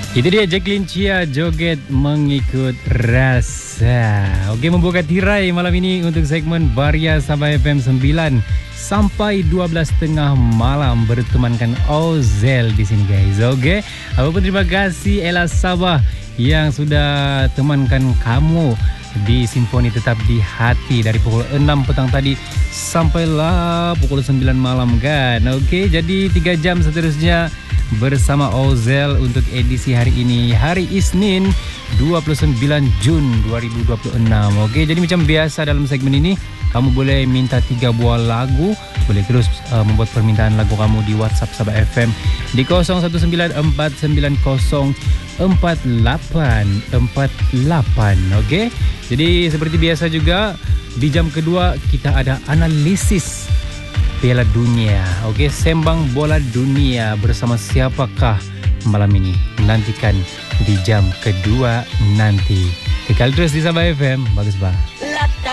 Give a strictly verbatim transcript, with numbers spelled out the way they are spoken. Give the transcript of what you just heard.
Itu dia Jacqueline Chia, joget mengikut rasa. Okey, membuka tirai malam ini untuk segmen Varia Sabah F M sembilan sampai dua belas tiga puluh malam bertemankan Ozel di sini guys. Okey. Apapun terima kasih Ella Sabah yang sudah temankan kamu di Simfoni Tetap di Hati dari pukul enam petang tadi sampailah pukul sembilan malam kan. Okey, jadi tiga jam seterusnya bersama Ozel untuk edisi hari ini, hari Isnin dua puluh sembilan Jun dua ribu dua puluh enam. Okey, jadi macam biasa dalam segmen ini kamu boleh minta tiga buah lagu, boleh terus uh, membuat permintaan lagu kamu di WhatsApp Sabah F M di kosong satu sembilan empat sembilan kosong empat lapan empat lapan. Okey, jadi seperti biasa juga di jam kedua kita ada analisis Piala Dunia. Okey, sembang bola dunia bersama siapakah malam ini? Nantikan di jam kedua nanti. Kekal terus di Sabah F M. Bagus bah.